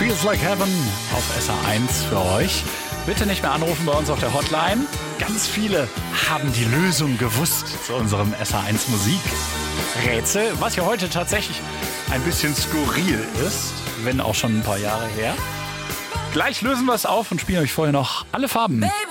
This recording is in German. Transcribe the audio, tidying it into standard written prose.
Feels Like Heaven auf SR1 für euch. Bitte nicht mehr anrufen bei uns auf der Hotline. Ganz viele haben die Lösung gewusst zu unserem SR1 Musikrätsel, was ja heute tatsächlich ein bisschen skurril ist, wenn auch schon ein paar Jahre her. Gleich lösen wir es auf und spielen euch vorher noch alle Farben. Baby.